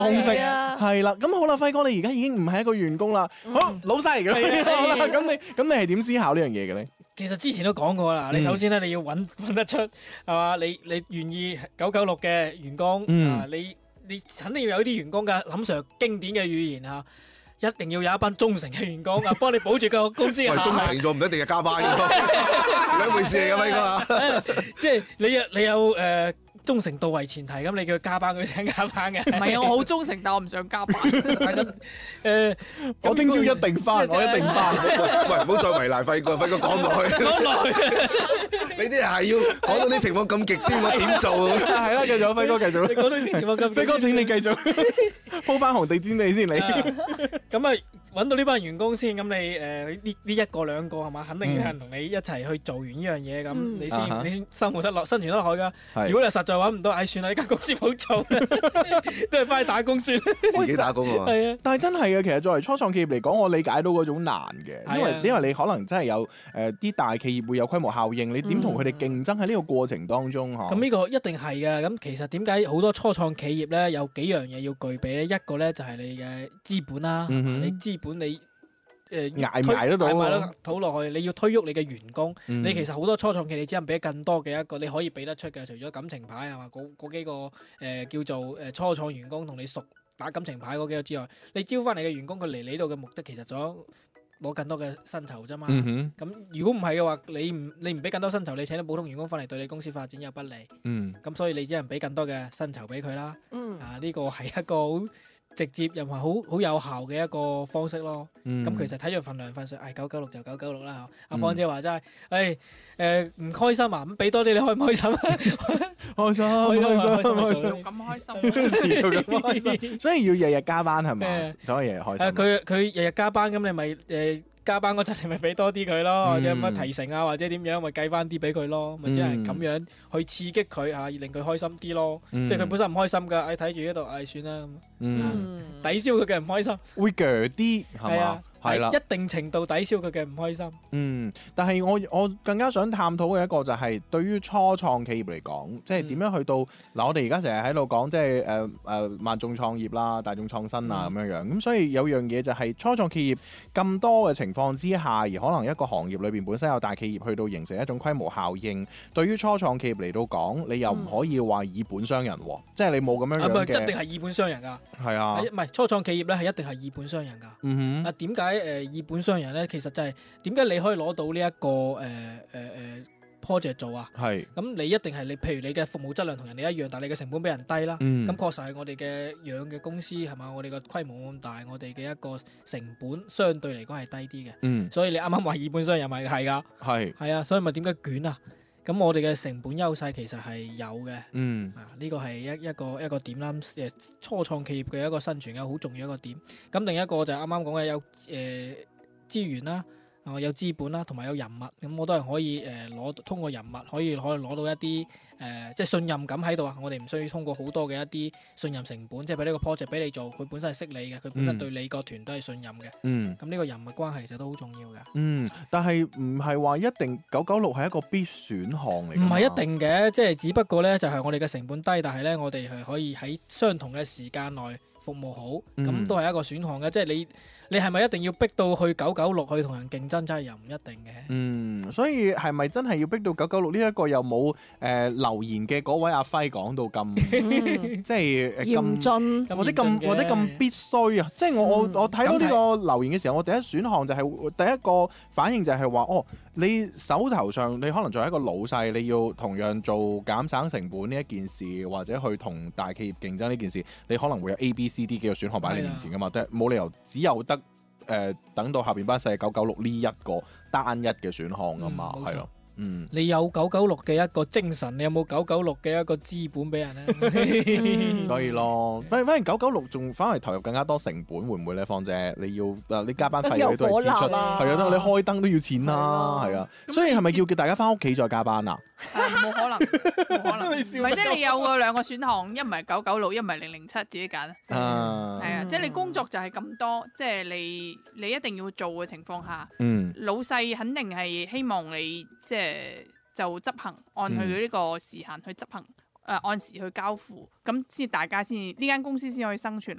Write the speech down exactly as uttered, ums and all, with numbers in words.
方式係啦。咁好啦，輝哥，你而家已經唔係一個員工啦，好老細咁樣啦。咁你咁你係點思考呢樣嘢嘅咧？ 其實之前都講過啦，你首先咧你要揾揾得出係嘛？你你願意九九六嘅員工啊，你你肯定要有啲員工㗎。林 Sir 經典嘅語言啊！一定要有一班忠誠嘅員工啊，幫你保住個公司嘅下。 忠誠咗唔一定係加班嘅，兩回事嚟㗎嘛，應該啊。 即係你有你有誒忠誠度為前提，咁你叫佢加班，佢想加班嘅。 唔係啊，我好忠誠，但我唔想加班。 咁誒， 我聽朝一定翻，我一定翻。 喂，唔好再為難輝哥，輝哥講落去。 講落去。 你啲係要講到啲情況咁極端，我點做？ 係啦，繼續，輝哥繼續。 你講到啲情況咁， 輝哥請你繼續鋪翻紅地氈你先，你。 咁啊，揾到呢班員工先，咁你誒呢呢一個兩個係嘛？肯定有人同你一齊去做完呢樣嘢，咁你先你先生活得落，生存得落去㗎。如果你實在揾唔到，唉算啦，呢間公司唔好做，都係翻去打工算。 自己打工啊嘛。 係啊， 但係真係嘅，其實作為初創企業嚟講，我理解到嗰種難嘅，因為因為你可能真係有誒啲大企業會有規模效應，你點同佢哋競爭喺呢個過程當中嚇？ 咁呢個一定係嘅。咁其實點解好多初創企業咧有幾樣嘢要具備咧？一個咧就係你嘅資本啦，你資本你誒捱唔捱得到？ 捱埋得到落去，你要推喐你嘅員工。你其實好多初創企業你只能俾更多嘅一個，你可以俾得出嘅，除咗感情牌係嘛？嗰嗰幾個誒叫做誒初創員工同你熟打感情牌嗰幾個之外，你招翻嚟嘅員工佢嚟你度嘅目的其實想攞更多嘅薪酬啫嘛。咁如果唔係嘅話，你唔你唔俾更多薪酬，你請啲普通員工翻嚟對你公司發展又不利。咁所以你只能俾更多嘅薪酬俾佢啦。啊，呢個係一個好直接又係好好有效嘅一個方式咯。咁其實睇住份糧份上，唉九九六就九九六啦。阿芳姐話齋，誒誒唔開心啊，咁俾多啲你開唔開心啊？ 開心開心開心，仲咁開心， 持續咁開心，所以要日日加班係咪？所以日日開心。 誒佢佢日日加班，咁你咪誒加班嗰陣你咪俾多啲佢咯，或者乜提成啊，或者點樣咪計翻啲俾佢咯，咪即係咁樣去刺激佢嚇，令佢開心啲咯。即係佢本身唔開心㗎，誒睇住呢度，誒算啦咁，抵消佢嘅唔開心， 會鋸啲係嘛？係啦， 一定程度抵消佢嘅唔開心。 嗯，但係我我更加想探討嘅一個就係對於初創企業嚟講，即係點樣去到嗱、嗯，我哋而家成日喺度講即係誒誒萬眾創業啦、大眾創新啊咁樣樣，咁所以有樣嘢就係初創企業咁多嘅情況之下，而可能一個行業裏邊本身有大企業去到形成一種規模效應，對於初創企業嚟到講，你又唔可以話以本傷人喎，嗯、即係你冇咁樣樣嘅。 唔係一定係以本傷人㗎。係啊，唔係初創企業咧係一定係以本傷人㗎。嗯哼。啊點解？誒、呃、以本傷人咧，其實就係點解你可以攞到呢、這、一個誒誒誒 project 做啊？係是。咁你一定係你，譬如你嘅服務質量同人哋一樣，但係你嘅成本比人低啦。嗯。咁確實係我哋嘅養嘅公司係嘛？我哋嘅規模冇咁大，我哋嘅一個成本相對嚟講係低啲嘅。嗯。所以你啱啱話以本傷人咪係㗎？係是。係啊，所以咪點解捲啊？咁我哋嘅成本優勢其實係有嘅。嗯。啊，呢個係一一個一個點啦。誒，初創企業嘅一個生存嘅好重要一個點。咁另一個就係啱啱講嘅有誒。呃資源啦，啊有資本啦，同埋有人物，咁我都係可以誒攞、呃、通過人物可以可以攞到一啲誒、呃、即係信任感喺度啊！我哋唔需要通過好多嘅一啲信任成本，即係俾呢個 project 俾你做，佢本身係識你嘅，佢本身對你個團隊係信任嘅。嗯，咁呢個人物關係其實都好重要嘅。嗯， 但係唔係話一定九九六係一個必選項嚟。 唔係一定嘅，即係只不過咧就係、是、我哋嘅成本低，但係咧我哋係可以喺相同嘅時間內服務好，咁、嗯、都係一個選項嘅。即係你你係咪一定要逼到去九九六去同人競爭？真係又唔一定嘅。嗯， 所以係咪真係要逼到九九六呢一個又冇誒、呃、留言嘅嗰位阿輝講到咁，即係嚴峻或者咁或者咁必須啊？即係我我我睇到呢個留言嘅時候，我第一選項就係、是、第一個反應就係話哦，你手頭上你可能作為一個老細，你要同樣做減省成本呢一件事，或者去同大企業競爭呢件事，你可能會有 A、B、C、D 幾個選項擺喺你面前噶嘛，但係冇理由只有得誒、呃、等到下邊班細九九六呢一個單一嘅選項噶嘛，係咯、嗯。嗯， 你有九九六嘅一個精神，你有冇九九六嘅一個資本俾人咧？ 所以咯，反反而九九六仲反而投入更加多成本，會唔會咧？芳姐，你要嗱，你加班費你都係支出，係啊，你開燈都要錢啦，係啊，所以係咪叫叫大家翻屋企再加班啊？ 冇可能，冇可能，唔係即係你有個兩個選項，一唔係九九六，一唔係零零七，自己揀。啊，係啊，即係你工作就係咁多，即係你你一定要做嘅情況下，嗯，老細肯定係希望你即係就執行，按佢呢個時限去執行，誒按時去交付，咁先大家先呢間公司先可以生存